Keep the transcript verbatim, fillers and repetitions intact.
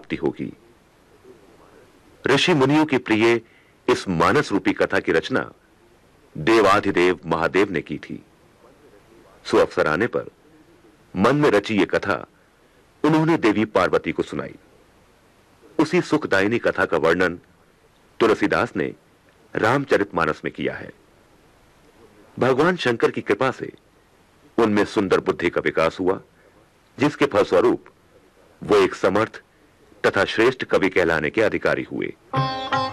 प्राप्ति होगी। ऋषि मुनियों की प्रिय इस मानस रूपी कथा की रचना देवाधिदेव महादेव ने की थी। सो अवसर आने पर मन में रची ये कथा उन्होंने देवी पार्वती को सुनाई। उसी सुखदायिनी कथा का वर्णन तुलसीदास ने रामचरितमानस में किया है। भगवान शंकर की कृपा से उनमें सुंदर बुद्धि का विकास हुआ, जिसके फलस्वरूप वो एक समर्थ तथा श्रेष्ठ कवि कहलाने के अधिकारी हुए।